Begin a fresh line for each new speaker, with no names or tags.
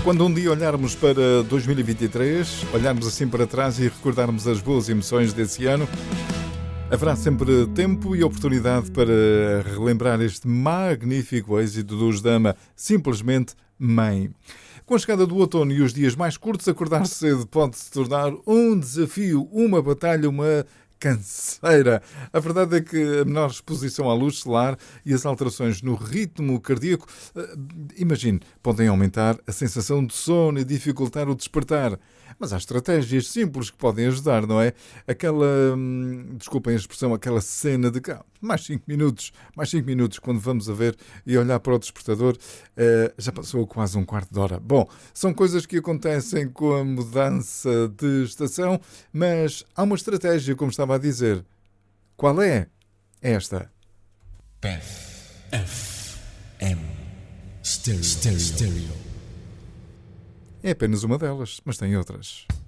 Quando um dia olharmos para 2023, olharmos assim para trás e recordarmos as boas emoções desse ano, haverá sempre tempo e oportunidade para relembrar este magnífico êxito dos Dama, simplesmente Mãe. Com a chegada do outono e os dias mais curtos, acordar cedo pode se tornar um desafio, uma batalha, uma canseira. A verdade é que a menor exposição à luz solar e as alterações no ritmo cardíaco, imagine, podem aumentar a sensação de sono e dificultar o despertar. Mas há estratégias simples que podem ajudar, não é? Aquela, desculpem a expressão, aquela cena de cá, mais 5 minutos, quando vamos a ver e olhar para o despertador, já passou quase um quarto de hora. Bom, são coisas que acontecem com a mudança de estação, mas há uma estratégia, como estava a dizer. Qual é? Esta.
FM Stereo.
É apenas uma delas, mas tem outras.